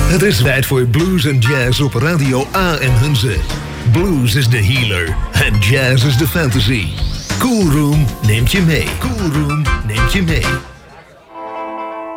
Het is tijd voor blues en jazz op Radio A en Hunze. Blues is de healer en jazz is de fantasy. Cool Room neemt je mee. Cool Room neemt je mee.